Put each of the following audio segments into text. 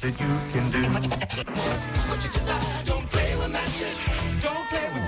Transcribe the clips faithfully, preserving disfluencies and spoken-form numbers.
that you can do. What you desire, don't play with matches, don't play with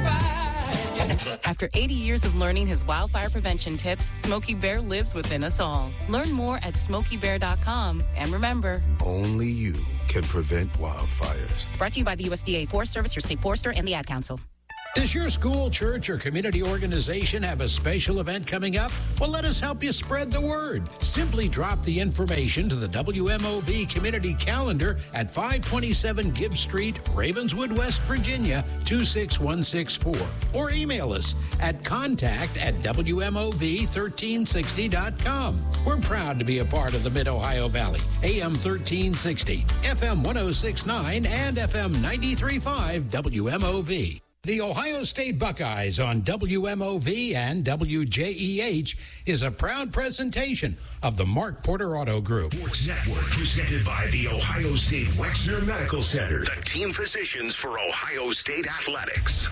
fire. After eighty years of learning his wildfire prevention tips, Smokey Bear lives within us all. Learn more at smokey bear dot com. And remember, only you can prevent wildfires. Brought to you by the U S D A Forest Service, your state forester, and the Ad Council. Does your school, church, or community organization have a special event coming up? Well, let us help you spread the word. Simply drop the information to the W M O V Community Calendar at five twenty-seven Gibbs Street, Ravenswood, West Virginia, two six one six four. Or email us at contact at W M O V thirteen sixty dot com. We're proud to be a part of the Mid-Ohio Valley. A M thirteen sixty, F M one oh six point nine, and F M ninety-three point five W M O V. The Ohio State Buckeyes on W M O V and W J E H is a proud presentation of the Mark Porter Auto Group. Sports Network presented by the Ohio State Wexner Medical Center, the team physicians for Ohio State Athletics.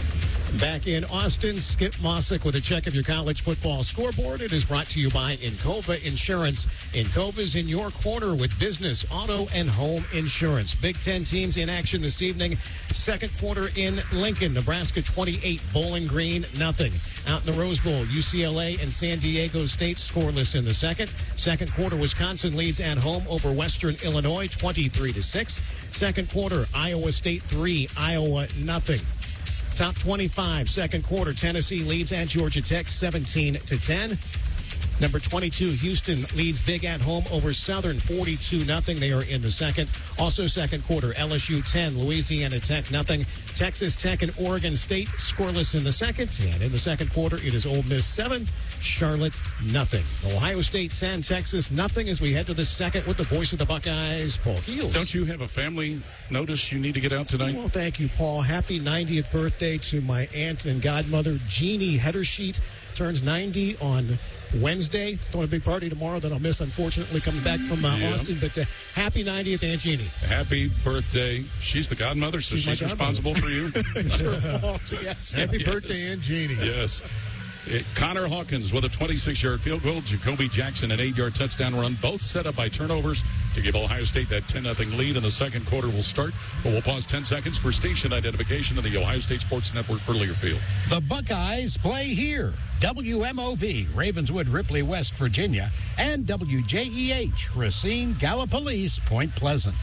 Back in Austin, Skip Mossick with a check of your college football scoreboard. It is brought to you by Encova Insurance. Encova's in your corner with business, auto, and home insurance. Big Ten teams in action this evening. Second quarter in Lincoln, Nebraska twenty-eight, Bowling Green nothing. Out in the Rose Bowl, U C L A and San Diego State scoreless in the second. Second quarter, Wisconsin leads at home over Western Illinois twenty-three to six. Second quarter, Iowa State three, Iowa nothing. Top twenty-five, second quarter, Tennessee leads at Georgia Tech seventeen to ten. Number twenty-two, Houston leads big at home over Southern forty-two nothing. They are in the second. Also second quarter, L S U ten, Louisiana Tech nothing. Texas Tech and Oregon State scoreless in the second. And in the second quarter, it is Ole Miss seven, Charlotte nothing. Ohio State ten, Texas nothing as we head to the second with the voice of the Buckeyes, Paul Keels. Don't you have a family notice you need to get out tonight? Well, thank you, Paul. Happy ninetieth birthday to my aunt and godmother, Jeannie Heddersheet. Turns ninety on Wednesday. Throwing a big party tomorrow that I'll miss, unfortunately, coming back from uh, yeah. Austin. But uh, happy ninetieth, Aunt Jeannie. Happy birthday. She's the godmother, so she's, she's responsible for you. It's her fault, yes. Happy yes. birthday, Aunt Jeannie. Yes. It, Connor Hawkins with a twenty-six-yard field goal. Jacoby Jackson an eight-yard touchdown run. Both set up by turnovers to give Ohio State that ten nothing lead. And the second quarter will start. But we'll pause ten seconds for station identification of the Ohio State Sports Network for Learfield. The Buckeyes play here. W M O V, Ravenswood, Ripley, West Virginia, and W J E H, Racine, Gallipolis, Point Pleasant.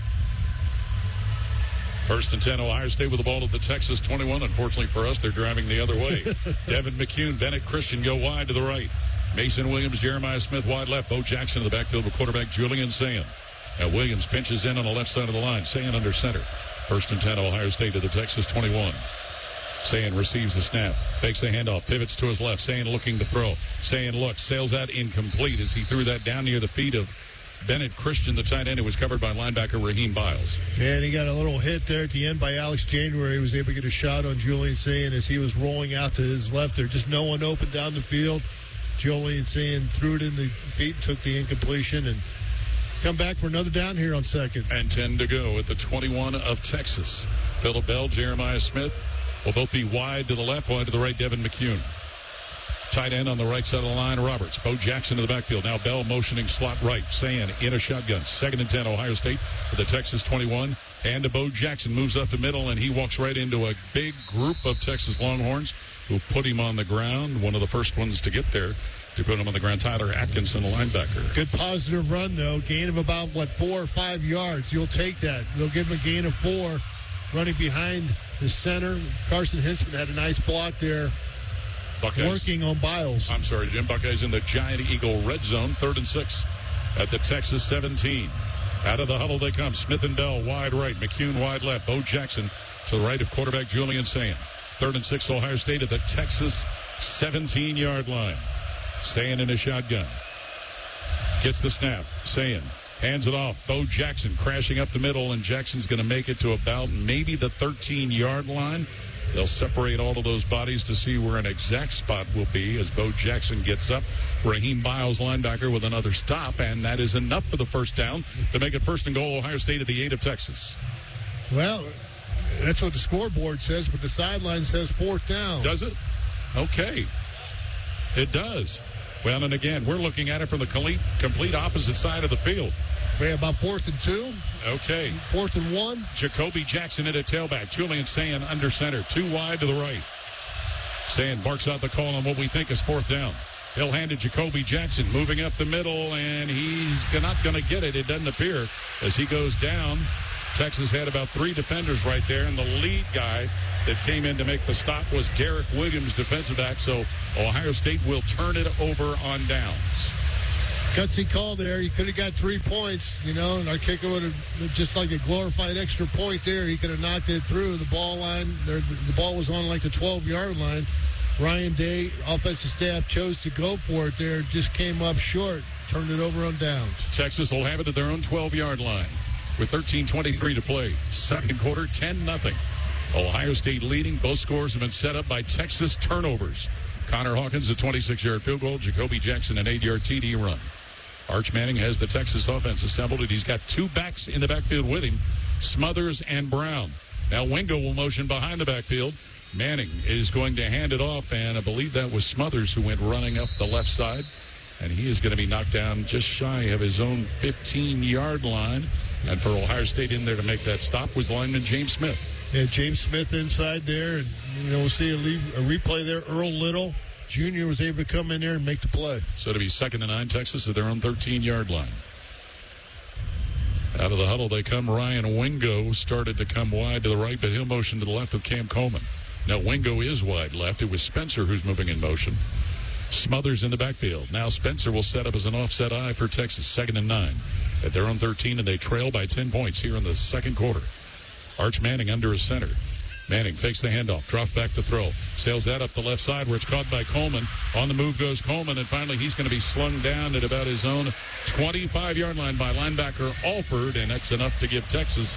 First and ten, Ohio State with the ball at the Texas twenty-one. Unfortunately for us, they're driving the other way. Devin McCune, Bennett Christian go wide to the right. Mason Williams, Jeremiah Smith wide left. Bo Jackson in the backfield with quarterback Julian Sand. Now Williams pinches in on the left side of the line. Sand under center. First and ten, Ohio State to the Texas twenty-one. Sand receives the snap, fakes the handoff, pivots to his left. Sand looking to throw. Sand looks, sails that incomplete as he threw that down near the feet of Bennett Christian, the tight end, who was covered by linebacker Raheem Biles. And he got a little hit there at the end by Alex January. He was able to get a shot on Julian Sand as he was rolling out to his left there. Just no one open down the field. Julian Sand threw it in the feet, took the incompletion, and come back for another down here on second. And ten to go at the twenty-one of Texas. Phillip Bell, Jeremiah Smith will both be wide to the left, wide to the right, Devin McCune. Tight end on the right side of the line, Roberts. Bo Jackson to the backfield. Now Bell motioning slot right. Sand in a shotgun. Second and ten, Ohio State for the Texas twenty-one. And to Bo Jackson, moves up the middle, and he walks right into a big group of Texas Longhorns who put him on the ground. One of the first ones to get there to put him on the ground, Tyler Atkinson, the linebacker. Good positive run, though. Gain of about, what, four or five yards. You'll take that. They'll give him a gain of four. Running behind the center. Carson Hintzman had a nice block there. Buckeyes. Working on Biles. I'm sorry, Jim. Buckeyes in the Giant Eagle red zone, third and six at the Texas seventeen. Out of the huddle they come. Smith and Bell wide right. McCune wide left. Bo Jackson to the right of quarterback Julian Sand. Third and six, Ohio State at the Texas seventeen-yard line. Sand in a shotgun. Gets the snap. Sand hands it off. Bo Jackson crashing up the middle, and Jackson's going to make it to about maybe the thirteen-yard line. They'll separate all of those bodies to see where an exact spot will be as Bo Jackson gets up. Raheem Biles, linebacker, with another stop, and that is enough for the first down to make it first and goal, Ohio State at the eight of Texas. Well, that's what the scoreboard says, but the sideline says fourth down. Does it? Okay. It does. Well, and again, we're looking at it from the complete, complete opposite side of the field. Okay, about fourth and two. Okay. Fourth and one. Jacoby Jackson at a tailback. Julian Sand under center. Two wide to the right. Sand barks out the call on what we think is fourth down. He'll hand it to Jacoby Jackson, moving up the middle, and he's not going to get it, it doesn't appear, as he goes down. Texas had about three defenders right there, and the lead guy that came in to make the stop was Derek Williams, defensive back, so Ohio State will turn it over on downs. Gutsy call there. He could have got three points, you know, and our kicker would have just like a glorified extra point there. He could have knocked it through the ball line. There, the ball was on like the twelve-yard line. Ryan Day, offensive staff, chose to go for it there. Just came up short. Turned it over on downs. Texas will have it at their own twelve-yard line with thirteen twenty-three to play. Second quarter, ten nothing. Ohio State leading. Both scores have been set up by Texas turnovers. Connor Hawkins, a twenty-six-yard field goal. Jacoby Jackson, an eight-yard T D run. Arch Manning has the Texas offense assembled, and he's got two backs in the backfield with him, Smothers and Brown. Now Wingo will motion behind the backfield. Manning is going to hand it off, and I believe that was Smothers who went running up the left side, and he is going to be knocked down just shy of his own fifteen-yard line. And for Ohio State in there to make that stop was lineman James Smith. Yeah, James Smith inside there, and you know we'll see a, leave, a replay there. Earl Little Junior was able to come in there and make the play. So it'll be second and nine, Texas at their own thirteen-yard line. Out of the huddle they come. Ryan Wingo started to come wide to the right, but he'll motion to the left with Cam Coleman. Now Wingo is wide left. It was Spencer who's moving in motion. Smothers in the backfield. Now Spencer will set up as an offset eye for Texas. Second and nine at their own thirteen, and they trail by ten points here in the second quarter. Arch Manning under his center. Manning fakes the handoff, drops back to throw. Sails that up the left side where it's caught by Coleman. On the move goes Coleman, and finally he's going to be slung down at about his own twenty-five-yard line by linebacker Alford, and that's enough to give Texas.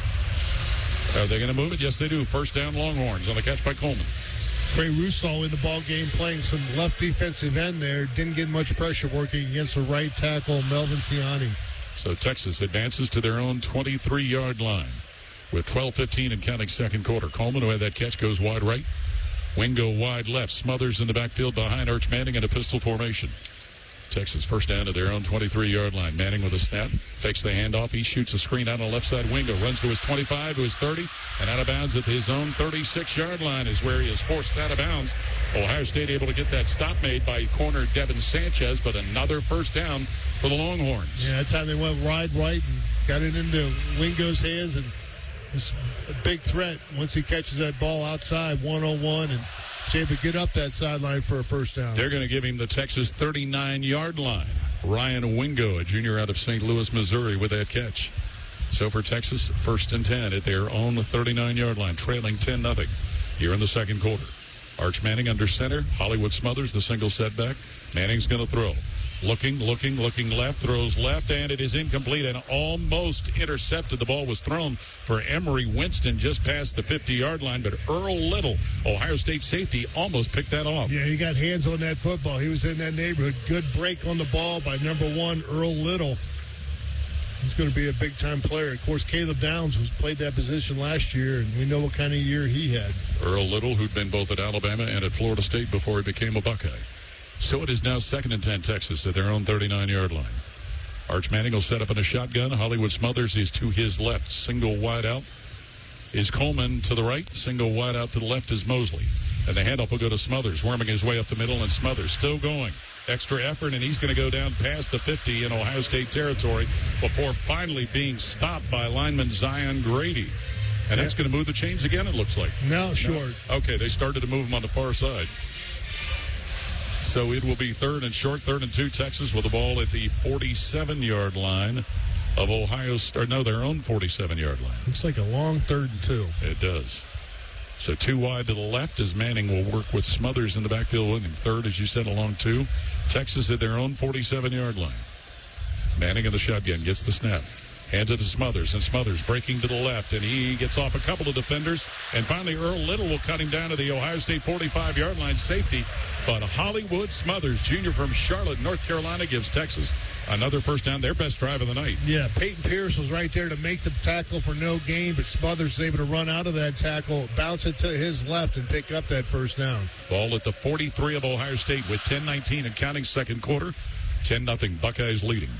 Are they going to move it? Yes, they do. First down, Longhorns on the catch by Coleman. Trey Russo in the ball game playing some left defensive end there. Didn't get much pressure working against the right tackle, Melvin Ciani. So Texas advances to their own twenty-three-yard line with twelve fifteen and counting second quarter. Coleman, who had that catch, goes wide right. Wingo wide left. Smothers in the backfield behind Arch Manning in a pistol formation. Texas first down to their own twenty-three-yard line. Manning with a snap, fakes the handoff. He shoots a screen out on the left side. Wingo runs to his twenty-five, to his thirty, and out of bounds at his own thirty-six-yard line is where he is forced out of bounds. Ohio State able to get that stop made by corner Devin Sanchez, but another first down for the Longhorns. Yeah, that's how they went wide right and got it into Wingo's hands, and it's a big threat once he catches that ball outside one-on-one and is able to get up that sideline for a first down. They're going to give him the Texas thirty-nine-yard line. Ryan Wingo, a junior out of Saint Louis, Missouri, with that catch. So for Texas, first and ten at their own thirty-nine-yard line, trailing ten nothing here in the second quarter. Arch Manning under center. Hollywood Smothers, the single setback. Manning's going to throw. Looking, looking, looking left, throws left, and it is incomplete and almost intercepted. The ball was thrown for Emery Winston just past the fifty-yard line, but Earl Little, Ohio State safety, almost picked that off. Yeah, he got hands on that football. He was in that neighborhood. Good break on the ball by number one, Earl Little. He's going to be a big-time player. Of course, Caleb Downs was played that position last year, and we know what kind of year he had. Earl Little, who'd been both at Alabama and at Florida State before he became a Buckeye. So it is now second and ten, Texas at their own thirty-nine-yard line. Arch Manning will set up in a shotgun. Hollywood Smothers is to his left. Single wide out is Coleman to the right. Single wide out to the left is Mosley. And the handoff will go to Smothers, worming his way up the middle, and Smothers still going. Extra effort, and he's going to go down past the fifty in Ohio State territory before finally being stopped by lineman Zion Grady. And that's going to move the chains again, it looks like. Now short. No. Okay, they started to move him on the far side. So it will be third and short, third and two, Texas with the ball at the forty-seven-yard line of Ohio State. No, their own forty-seven-yard line. Looks like a long third and two. It does. So two wide to the left as Manning will work with Smothers in the backfield with him. Third, as you said, along two. Texas at their own forty-seven-yard line. Manning in the shotgun gets the snap. Hands it to Smothers, and Smothers breaking to the left, and he gets off a couple of defenders. And finally, Earl Little will cut him down to the Ohio State forty-five-yard line safety. But Hollywood Smothers, junior from Charlotte, North Carolina, gives Texas another first down, their best drive of the night. Yeah, Peyton Pierce was right there to make the tackle for no gain, but Smothers was able to run out of that tackle, bounce it to his left, and pick up that first down. Ball at the forty-three of Ohio State with ten nineteen and counting second quarter. ten nothing Buckeyes leading.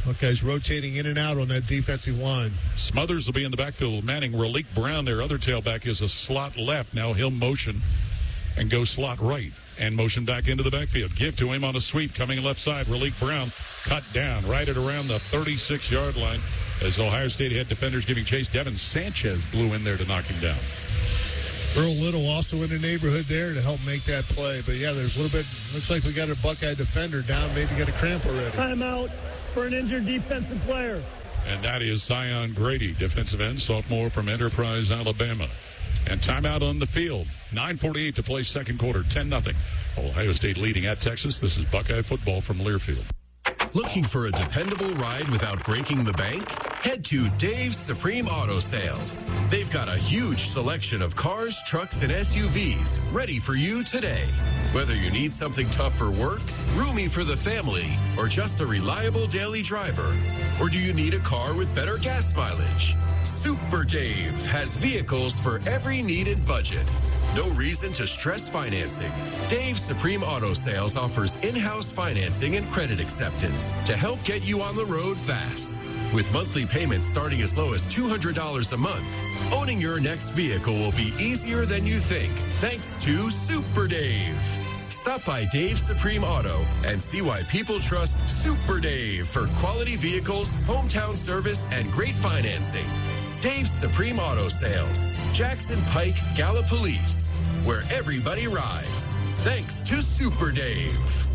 Buckeyes rotating in and out on that defensive line. Smothers will be in the backfield with Manning. Raleek Brown, their other tailback, is a slot left. Now he'll motion and go slot right and motion back into the backfield. Give to him on a sweep coming left side. Raleek Brown cut down right at around the thirty-six-yard line as Ohio State had defenders giving chase. Devin Sanchez blew in there to knock him down. Earl Little also in the neighborhood there to help make that play. But, yeah, there's a little bit, looks like we got a Buckeye defender down, maybe got a cramp already. Timeout for an injured defensive player. And that is Zion Grady, defensive end, sophomore from Enterprise, Alabama. And timeout on the field. nine forty-eight to play second quarter, ten nothing. Ohio State leading at Texas. This is Buckeye football from Learfield. Looking for a dependable ride without breaking the bank? Head to Dave's Supreme Auto Sales. They've got a huge selection of cars, trucks, and S U Vs ready for you today. Whether you need something tough for work, roomy for the family, or just a reliable daily driver, or do you need a car with better gas mileage? Super Dave has vehicles for every need and budget. No reason to stress financing. Dave's Supreme Auto Sales offers in-house financing and credit acceptance to help get you on the road fast. With monthly payments starting as low as two hundred dollars a month, owning your next vehicle will be easier than you think thanks to Super Dave. Stop by Dave's Supreme Auto and see why people trust Super Dave for quality vehicles, hometown service, and great financing. Dave's Supreme Auto Sales, Jackson Pike, Gallipolis, where everybody rides. Thanks to Super Dave.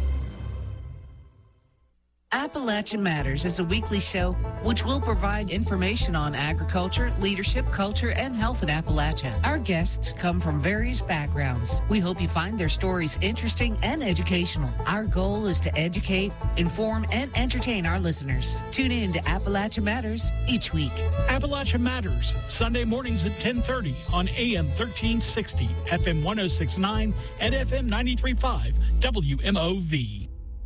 Appalachia Matters is a weekly show which will provide information on agriculture, leadership, culture, and health in Appalachia. Our guests come from various backgrounds. We hope you find their stories interesting and educational. Our goal is to educate, inform, and entertain our listeners. Tune in to Appalachia Matters each week. Appalachia Matters, Sunday mornings at ten thirty on A M thirteen sixty, F M one oh six point nine, and F M ninety-three point five, W M O V.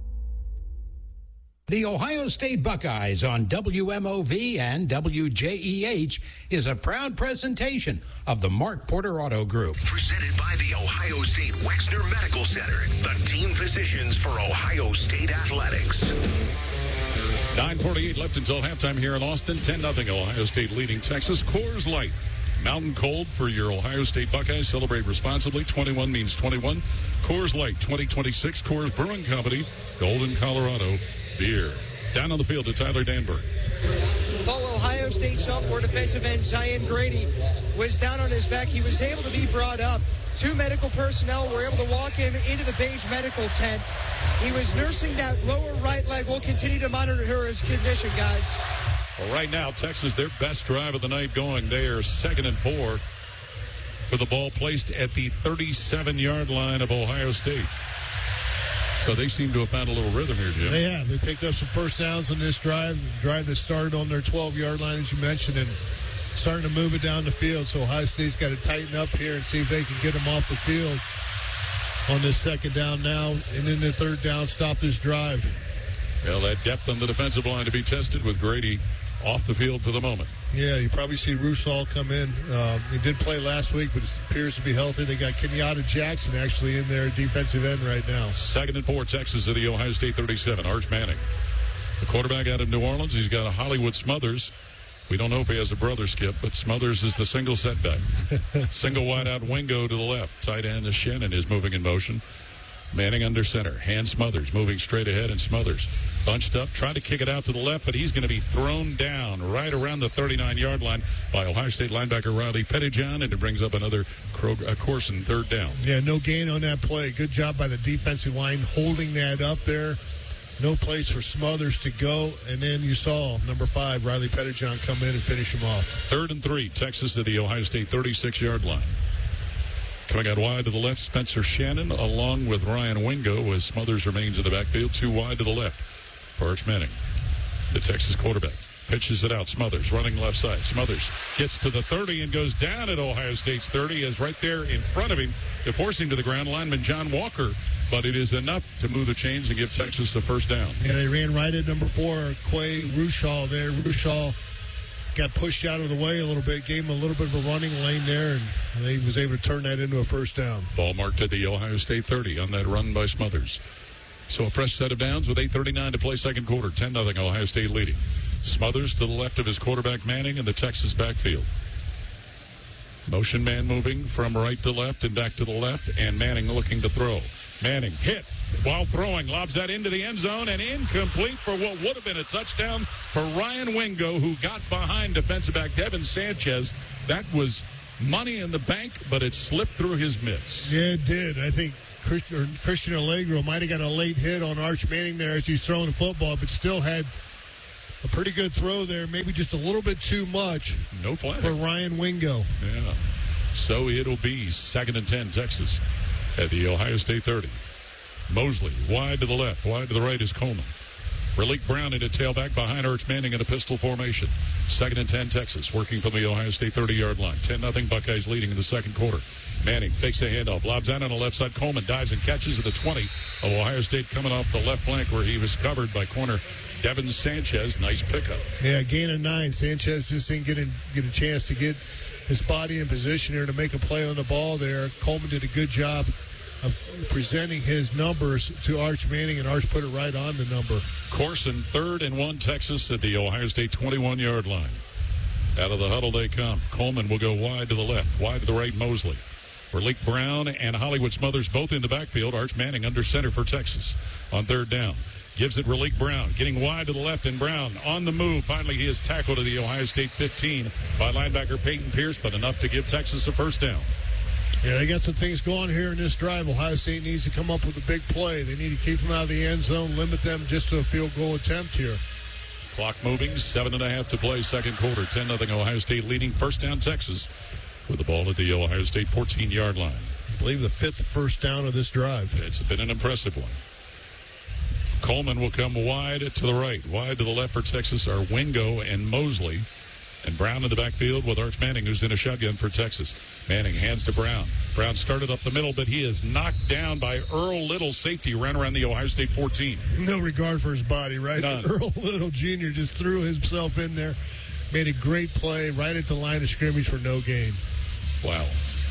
The Ohio State Buckeyes on W M O V and W J E H is a proud presentation of the Mark Porter Auto Group. Presented by the Ohio State Wexner Medical Center, the team physicians for Ohio State Athletics. nine forty-eight left until halftime here in Austin. ten nothing Ohio State leading Texas. Coors Light. Mountain Cold for your Ohio State Buckeyes. Celebrate responsibly. twenty-one means twenty-one. Coors Light twenty twenty-six. Coors Brewing Company. Golden, Colorado. Beer. Down on the field to Tyler Danberg. Well, Ohio State sophomore defensive end Zion Grady was down on his back. He was able to be brought up. Two medical personnel were able to walk him into the beige medical tent. He was nursing that lower right leg. We'll continue to monitor his condition, guys. Well, right now, Texas, their best drive of the night going. They are second and four with the ball placed at the thirty-seven-yard line of Ohio State. So they seem to have found a little rhythm here, Jim. They have. They picked up some first downs on this drive. Drive that started on their twelve-yard line, as you mentioned, and starting to move it down the field. So Ohio State's got to tighten up here and see if they can get them off the field on this second down now. And then the third down, stop this drive. Well, that depth on the defensive line to be tested with Grady off the field for the moment. Yeah, you probably see Rusal come in. Uh, he did play last week, but it appears to be healthy. They got Kenyatta Jackson actually in there, defensive end right now. Second and four, Texas at the Ohio State thirty-seven. Arch Manning, the quarterback out of New Orleans. He's got a Hollywood Smothers. We don't know if he has a brother, Skip, but Smothers is the single setback. Single wide out Wingo to the left. Tight end is Shannon is moving in motion. Manning under center. Hand Smothers moving straight ahead, and Smothers bunched up, trying to kick it out to the left, but he's going to be thrown down right around the thirty-nine-yard line by Ohio State linebacker Riley Pettyjohn, and it brings up another Corson third down. Yeah, no gain on that play. Good job by the defensive line holding that up there. No place for Smothers to go, and then you saw number five, Riley Pettyjohn, come in and finish him off. Third and three, Texas at the Ohio State thirty-six-yard line. Coming out wide to the left, Spencer Shannon, along with Ryan Wingo, as Smothers remains in the backfield. Two wide to the left for Arch Manning, the Texas quarterback. Pitches it out. Smothers running left side. Smothers gets to the thirty and goes down at Ohio State's thirty, as right there in front of him to force him to the ground, lineman John Walker. But it is enough to move the chains and give Texas the first down. Yeah, they ran right at number four, Quay Rusal there. Rusal got pushed out of the way a little bit, gave him a little bit of a running lane there, and he was able to turn that into a first down. Ball marked at the Ohio State thirty on that run by Smothers. So a fresh set of downs with eight thirty-nine to play second quarter. ten nothing Ohio State leading. Smothers to the left of his quarterback Manning in the Texas backfield. Motion man moving from right to left and back to the left, and Manning looking to throw. Manning hit while throwing, lobs that into the end zone, and incomplete for what would have been a touchdown for Ryan Wingo, who got behind defensive back Devin Sanchez. That was money in the bank, but it slipped through his mitts. Yeah, it did. I think Christian, Christian Allegro might have got a late hit on Arch Manning there as he's throwing the football, but still had a pretty good throw there, maybe just a little bit too much. No flag for Ryan Wingo. Yeah. So it'll be second and ten, Texas at the Ohio State thirty. Mosley wide to the left, wide to the right is Coleman. Raleek Brown in a tailback behind Arch Manning in a pistol formation. Second and ten, Texas, working from the Ohio State thirty-yard line. ten nothing, Buckeyes leading in the second quarter. Manning fakes a handoff, lobs out on the left side. Coleman dives and catches at the twenty of Ohio State, coming off the left flank where he was covered by corner Devin Sanchez. Nice pickup. Yeah, gain of nine. Sanchez just didn't get, in, get a chance to get his body in position here to make a play on the ball there. Coleman did a good job of presenting his numbers to Arch Manning, and Arch put it right on the number. Corson, third and one, Texas at the Ohio State twenty-one-yard line. Out of the huddle they come. Coleman will go wide to the left, wide to the right, Mosley. Raleek Brown and Hollywood Smothers both in the backfield. Arch Manning under center for Texas on third down. Gives it Raleek Brown, getting wide to the left, and Brown on the move. Finally, he is tackled to the Ohio State fifteen by linebacker Peyton Pierce, but enough to give Texas a first down. Yeah, they got some things going here in this drive. Ohio State needs to come up with a big play. They need to keep them out of the end zone, limit them just to a field goal attempt here. Clock moving, seven and a half to play, second quarter. ten nothing Ohio State leading. First down, Texas, with the ball at the Ohio State fourteen-yard line. I believe the fifth first down of this drive. It's been an impressive one. Coleman will come wide to the right. Wide to the left for Texas are Wingo and Mosley. And Brown in the backfield with Arch Manning, who's in a shotgun for Texas. Manning hands to Brown. Brown started up the middle, but he is knocked down by Earl Little, safety, ran around the Ohio State fourteen. No regard for his body, right? None. Earl Little Junior just threw himself in there, made a great play right at the line of scrimmage for no gain. Wow.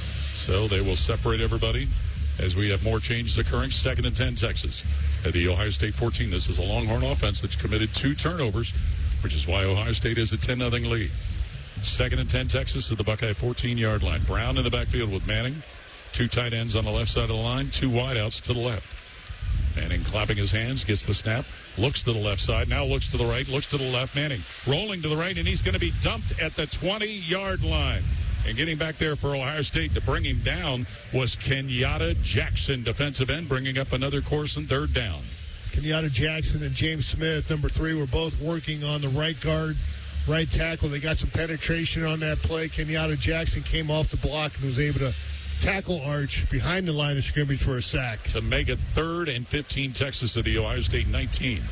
So they will separate everybody as we have more changes occurring. Second and ten, Texas at the Ohio State fourteen. This is a Longhorn offense that's committed two turnovers, which is why Ohio State has a ten nothing lead. Second and ten, Texas at the Buckeye fourteen-yard line. Brown in the backfield with Manning. Two tight ends on the left side of the line. Two wideouts to the left. Manning clapping his hands, gets the snap, looks to the left side, now looks to the right, looks to the left. Manning rolling to the right, and he's going to be dumped at the twenty-yard line. And getting back there for Ohio State to bring him down was Kenyatta Jackson, defensive end, bringing up another course and third down. Kenyatta Jackson and James Smith, number three, were both working on the right guard, right tackle. They got some penetration on that play. Kenyatta Jackson came off the block and was able to tackle Arch behind the line of scrimmage for a sack. To make it third and fifteen, Texas at the Ohio State nineteen.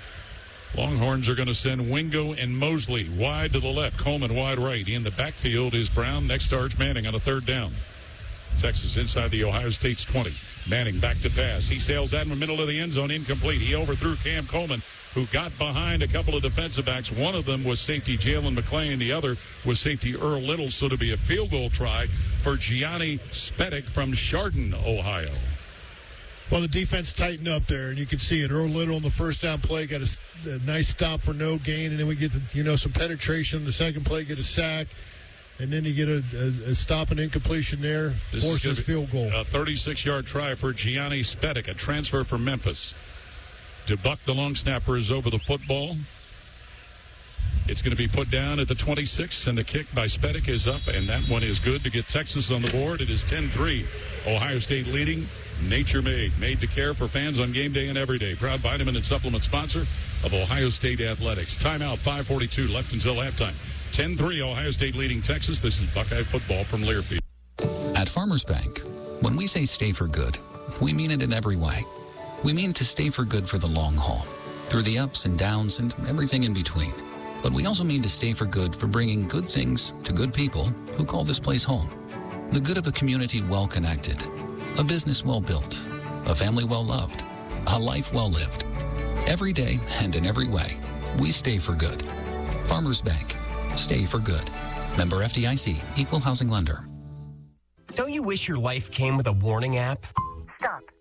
Longhorns are going to send Wingo and Mosley wide to the left. Coleman wide right. In the backfield is Brown next to Arch Manning on a third down. Texas inside the Ohio State's twenty. Manning back to pass. He sails that in the middle of the end zone, incomplete. He overthrew Cam Coleman, who got behind a couple of defensive backs. One of them was safety Jalen McClain. The other was safety Earl Little. So to be a field goal try for Gianni Spedick from Chardon, Ohio. Well, the defense tightened up there, and you can see it. Earl Little on the first down play got a, a nice stop for no gain, and then we get the, you know some penetration on the second play, get a sack, and then you get a, a, a stop and incompletion there, This forces is field goal. A thirty-six-yard try for Gianni Spedick, a transfer from Memphis. DeBuck, the long snapper, is over the football. It's going to be put down at the twenty-six, and the kick by Spedick is up, and that one is good to get Texas on the board. It is ten three. Ohio State leading. Nature Made, made to care for fans on game day and every day. Proud vitamin and supplement sponsor of Ohio State Athletics. Timeout, five forty-two left until halftime. ten three, Ohio State leading Texas. This is Buckeye football from Learfield. At Farmers Bank, when we say stay for good, we mean it in every way. We mean to stay for good for the long haul, through the ups and downs and everything in between. But we also mean to stay for good for bringing good things to good people who call this place home. The good of a community well connected, a business well built, a family well loved, a life well lived. Every day and in every way, we stay for good. Farmers Bank, stay for good. Member F D I C, Equal Housing Lender. Don't you wish your life came with a warning app? Stop.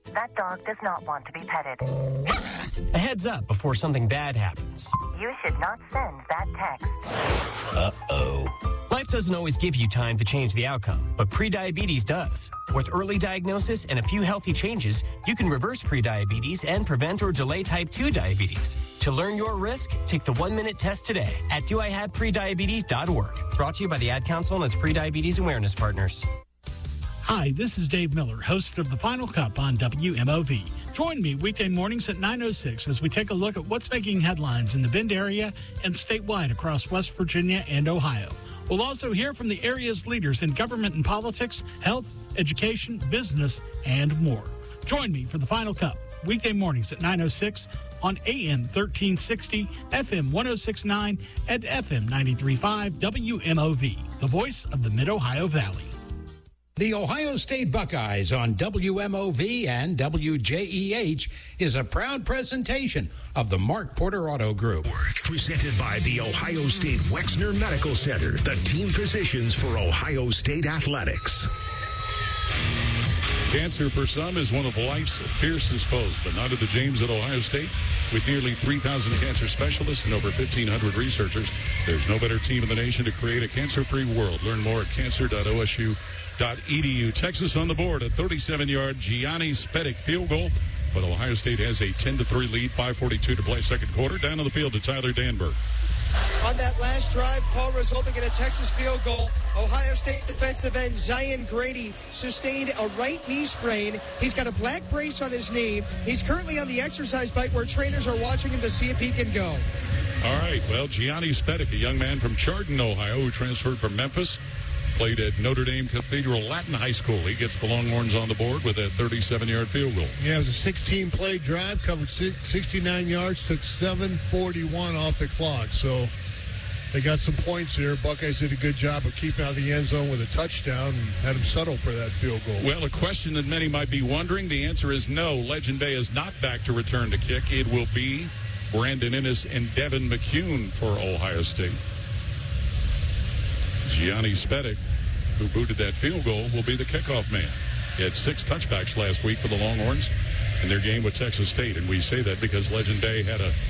That dog does not want to be petted. A heads up before something bad happens. You should not send that text. Uh-oh. Life doesn't always give you time to change the outcome, but prediabetes does. With early diagnosis and a few healthy changes, you can reverse prediabetes and prevent or delay type two diabetes. To learn your risk, take the one-minute test today at do I have prediabetes dot org. Brought to you by the Ad Council and its Prediabetes Awareness Partners. Hi, this is Dave Miller, host of The Final Cup on W M O V. Join me weekday mornings at nine oh six as we take a look at what's making headlines in the Bend area and statewide across West Virginia and Ohio. We'll also hear from the area's leaders in government and politics, health, education, business, and more. Join me for The Final Cup, weekday mornings at nine oh six on A M thirteen sixty, F M one oh six point nine, and F M ninety-three point five W M O V, the voice of the Mid-Ohio Valley. The Ohio State Buckeyes on W M O V and W J E H is a proud presentation of the Mark Porter Auto Group. Presented by the Ohio State Wexner Medical Center, the team physicians for Ohio State athletics. Cancer for some is one of life's fiercest foes, but not at the James at Ohio State. With nearly three thousand cancer specialists and over fifteen hundred researchers, there's no better team in the nation to create a cancer-free world. Learn more at cancer dot O S U dot E D U. Texas on the board, a thirty-seven-yard Gianni Spedic field goal, but Ohio State has a ten to three lead, five forty-two to play second quarter. Down on the field to Tyler Danberg. On that last drive, Paul, resulting in a Texas field goal, Ohio State defensive end Zion Grady sustained a right knee sprain. He's got a black brace on his knee. He's currently on the exercise bike where trainers are watching him to see if he can go. All right, well, Gianni Spedic, a young man from Chardon, Ohio, who transferred from Memphis, played at Notre Dame Cathedral Latin High School. He gets the Longhorns on the board with that thirty-seven-yard field goal. Yeah, it was a sixteen-play drive, covered sixty-nine yards, took seven forty-one off the clock. So they got some points here. Buckeyes did a good job of keeping out of the end zone with a touchdown and had them settle for that field goal. Well, a question that many might be wondering, the answer is no. Legend Bay is not back to return to kick. It will be Brandon Innes and Devin McCune for Ohio State. Gianni Spedic, who booted that field goal, will be the kickoff man. He had six touchbacks last week for the Longhorns in their game with Texas State, and we say that because Legend Bay had a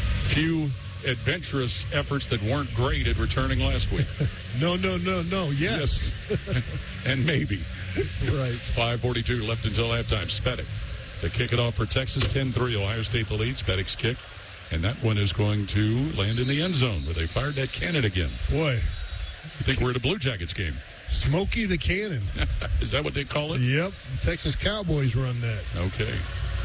few adventurous efforts that weren't great at returning last week. no, no, no, no, yes. yes. And maybe. Right. five forty-two left until halftime. Spedic to kick it off for Texas, ten three. Ohio State the lead. Spedic's kick, and that one is going to land in the end zone where they fired that cannon again. Boy. I think we're at a Blue Jackets game. Smokey the Cannon. Is that what they call it? Yep. The Texas Cowboys run that. Okay.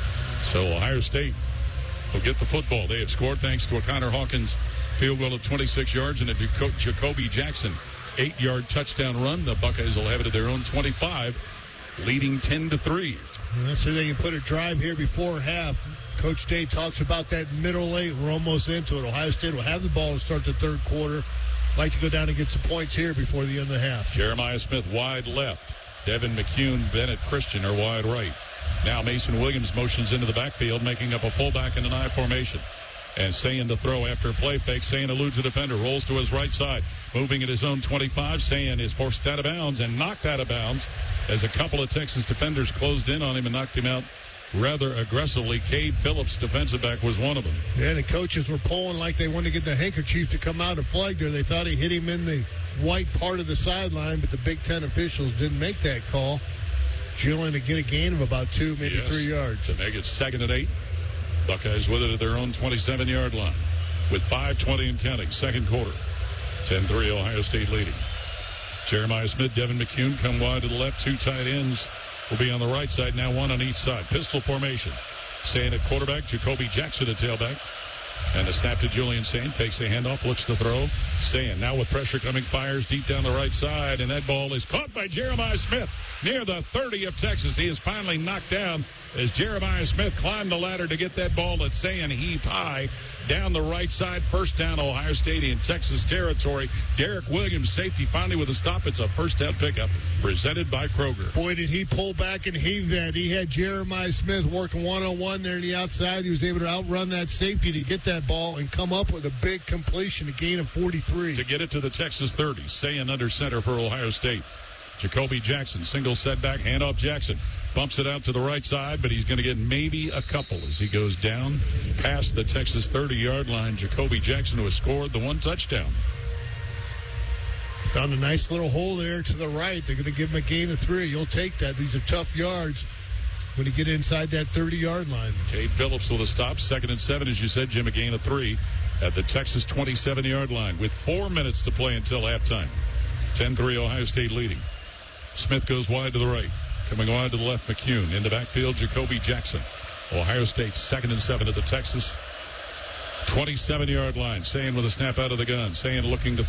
So Ohio State will get the football. They have scored thanks to a Connor Hawkins field goal of twenty-six yards and a Jacoby Jackson eight-yard touchdown run. The Buckeyes will have it at their own twenty-five, leading ten to three. Let's see if they can put a drive here before half. Coach Day talks about that middle eight. We're almost into it. Ohio State will have the ball to start the third quarter. Like to go down and get some points here before the end of the half. Jeremiah Smith wide left. Devin McCune, Bennett Christian are wide right. Now Mason Williams motions into the backfield, making up a fullback in an I formation. And Sayin to throw after a play fake. Sayin eludes a defender, rolls to his right side. Moving at his own twenty-five. Sayin is forced out of bounds and knocked out of bounds as a couple of Texas defenders closed in on him and knocked him out rather aggressively. Cade Phillips, defensive back, was one of them. Yeah, the coaches were pulling like they wanted to get the handkerchief to come out of flag there. They thought he hit him in the white part of the sideline, but the Big Ten officials didn't make that call. Julian to get a gain of about two, maybe yes. three yards. To make it second and eight. Buckeyes with it at their own twenty-seven-yard line with five twenty and counting. Second quarter. ten three Ohio State leading. Jeremiah Smith, Devin McCune come wide to the left. Two tight ends will be on the right side, now one on each side. Pistol formation. Sayin at quarterback, Jacoby Jackson at tailback. And the snap to Julian Sayin. Fakes the handoff, looks to throw. Sayin now with pressure coming, fires deep down the right side. And that ball is caught by Jeremiah Smith near the thirty of Texas. He is finally knocked down as Jeremiah Smith climbed the ladder to get that ball at Sayin heaved high down the right side. First down, Ohio State in Texas territory. Derek Williams, safety, finally with a stop. It's a first down pickup presented by Kroger. Boy, did he pull back and heave that. He had Jeremiah Smith working one-on-one there on the outside. He was able to outrun that safety to get that ball and come up with a big completion, a gain of forty-three. To get it to the Texas thirty. Sayin under center for Ohio State. Jacoby Jackson, single setback, handoff Jackson. Bumps it out to the right side, but he's going to get maybe a couple as he goes down past the Texas thirty-yard line. Jacoby Jackson, who has scored the one touchdown. Found a nice little hole there to the right. They're going to give him a gain of three. You'll take that. These are tough yards when you get inside that thirty-yard line. Cade Phillips with a stop. Second and seven, as you said, Jim, a gain of three at the Texas twenty-seven-yard line with four minutes to play until halftime. ten three Ohio State leading. Smith goes wide to the right. Coming wide to the left, McCune. In the backfield, Jacoby Jackson. Ohio State second and seven at the Texas twenty-seven-yard line. Sayin with a snap out of the gun. Sayin looking to